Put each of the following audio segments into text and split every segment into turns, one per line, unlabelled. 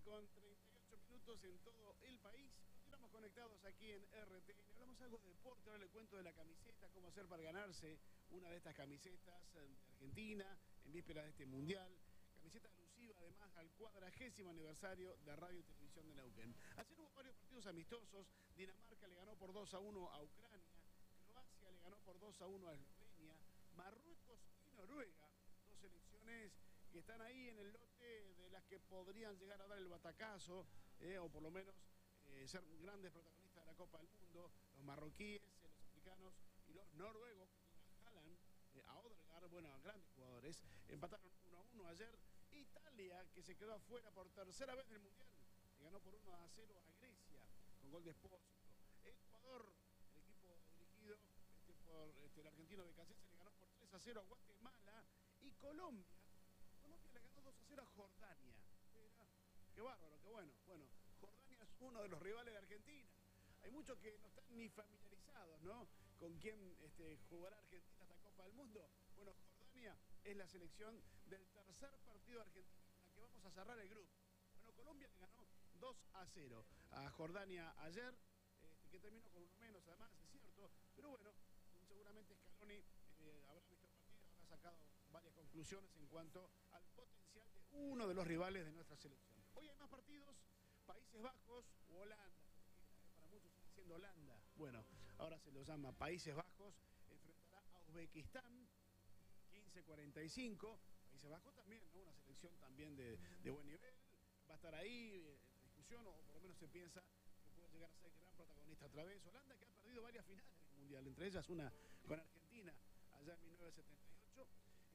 con 38 minutos en todo el país. Continuamos conectados aquí en RTN. Hablamos algo de deporte, ahora le cuento de la camiseta, cómo hacer para ganarse una de estas camisetas de Argentina en vísperas de este Mundial. Camiseta alusiva además al 40º aniversario de Radio y Televisión de Neuquén. Ayer hubo varios partidos amistosos. Dinamarca le ganó por 2-1 a Ucrania. Croacia le ganó por 2-1 a Eslovenia. Marruecos y Noruega, dos selecciones que están ahí en el lote de las que podrían llegar a dar el batacazo, o por lo menos ser grandes protagonistas de la Copa del Mundo. Los marroquíes, los africanos y los noruegos, que tienen a Haaland, a Odegaard, bueno, a grandes jugadores, empataron 1-1 ayer. Italia, que se quedó afuera por tercera vez del Mundial, le ganó por 1-0 a Grecia, con gol de Espósito. Ecuador, el equipo dirigido por el argentino de Casillas, le ganó por 3-0 a Guatemala. Y Colombia le ganó 2-0 a Jordania. Qué bárbaro, qué bueno. Bueno, Jordania es uno de los rivales de Argentina. Hay muchos que no están ni familiarizados, ¿no?, con quién jugará Argentina esta Copa del Mundo. Bueno, Jordania es la selección del tercer partido de Argentina, con la que vamos a cerrar el grupo. Bueno, Colombia le ganó 2-0 a Jordania ayer, que terminó con uno menos, además, es cierto. Pero bueno, seguramente Scaloni habrá visto el partido, habrá sacado varias conclusiones en cuanto al potencial de uno de los rivales de nuestra selección. Hoy hay más partidos: Países Bajos u Holanda. Para muchos sigue siendo Holanda. Bueno, ahora se lo llama Países Bajos. Enfrentará a Uzbekistán, 15:45. Países Bajos también, ¿no?, una selección también de buen nivel. Va a estar ahí en discusión, o por lo menos se piensa que puede llegar a ser gran protagonista otra vez. Holanda, que ha perdido varias finales del Mundial, entre ellas una con Argentina allá en 1978.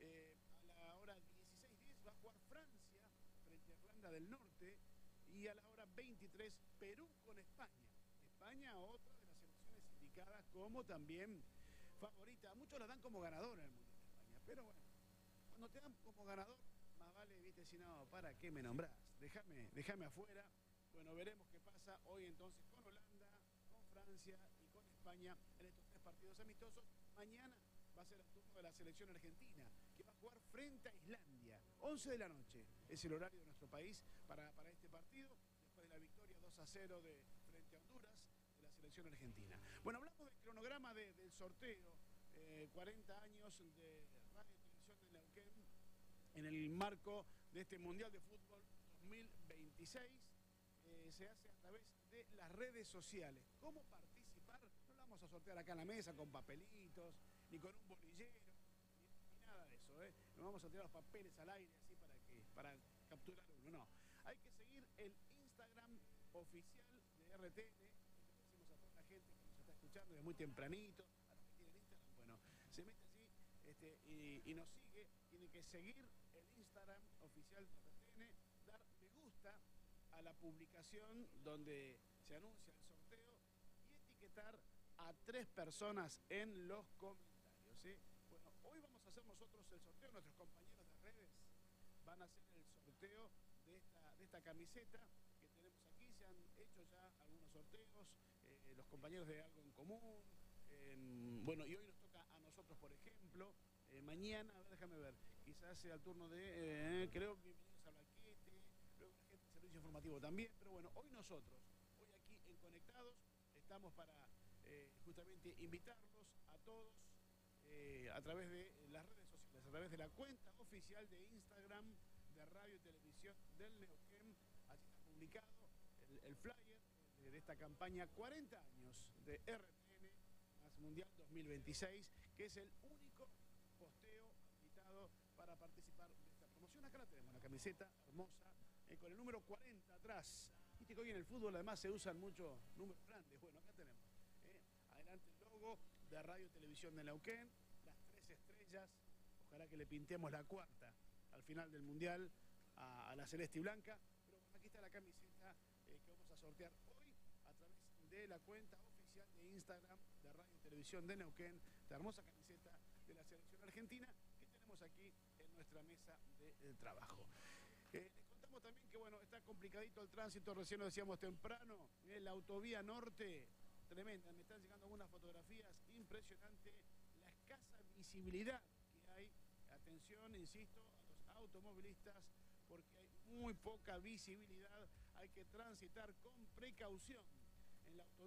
A la hora 16:10 va a jugar Francia frente a Irlanda del Norte, y a la hora 23 Perú con España. España, otra de las selecciones indicadas como también favorita. Muchos la dan como ganadora en el Mundial de España, pero bueno, cuando te dan como ganador, más vale, viste, si no, ¿para qué me nombrás? Déjame afuera. Bueno, veremos qué pasa hoy entonces con Holanda, con Francia y con España en estos tres partidos amistosos. Mañana va a ser el turno de la selección argentina, que va a jugar frente a Islandia. 11 de la noche es el horario de nuestro país para este partido, después de la victoria 2-0 frente a Honduras de la selección argentina. Bueno, hablamos del cronograma del sorteo, 40 años de Radio y Televisión de Neuquén en el marco de este Mundial de Fútbol 2026. Se hace a través de las redes sociales. ¿Cómo participar? No lo vamos a sortear acá en la mesa con papelitos, ni con un bolillero, ni nada de eso, ¿eh? No vamos a tirar los papeles al aire así para capturar uno. No. Hay que seguir el Instagram oficial de RTN. Le decimos a toda la gente que nos está escuchando desde muy tempranito, a los que tienen Instagram, bueno, se mete allí y nos sigue. Tiene que seguir el Instagram oficial de RTN, dar me gusta a la publicación donde se anuncia el sorteo y etiquetar a 3 personas en los comentarios, ¿sí? Bueno, hoy vamos a hacer nosotros el sorteo. Nuestros compañeros de redes van a hacer el sorteo de esta camiseta que tenemos aquí. Se han hecho ya algunos sorteos, los compañeros de Algo en Común. Bueno, y hoy nos toca a nosotros, por ejemplo. Mañana, a ver, déjame ver, quizás sea el turno de, creo, Bienvenidos al Banquete, luego la gente del servicio informativo también. Pero bueno, hoy nosotros, hoy aquí en Conectados, estamos para justamente invitarlos a todos a través de las redes sociales, a través de la cuenta oficial de Instagram de Radio y Televisión del Neuquén. Allí está publicado el flyer de esta campaña 40 años de RTN más Mundial 2026, que es el único posteo invitado para participar de esta promoción. Acá la tenemos, una camiseta hermosa, con el número 40 atrás. Viste que hoy en el fútbol además se usan muchos números grandes. Bueno, acá tenemos adelante el logo de Radio y Televisión de Neuquén, las 3 estrellas. Ojalá que le pintemos la cuarta al final del Mundial a la celeste y blanca. Pero aquí está la camiseta que vamos a sortear hoy a través de la cuenta oficial de Instagram de Radio y Televisión de Neuquén. Esta hermosa camiseta de la selección argentina que tenemos aquí en nuestra mesa de trabajo. Les contamos también que, bueno, está complicadito el tránsito. Recién lo decíamos temprano, la autovía norte, tremenda. Me están llegando algunas fotografías impresionantes. La escasa visibilidad que hay. Atención, insisto, a los automovilistas, porque hay muy poca visibilidad, hay que transitar con precaución en la autovía.